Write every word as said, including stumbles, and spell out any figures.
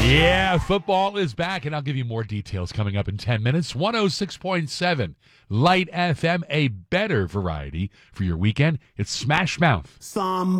Yeah, football is back, and I'll give you more details coming up in ten minutes. one oh six point seven Light F M, a better variety for your weekend. It's Smash Mouth. Some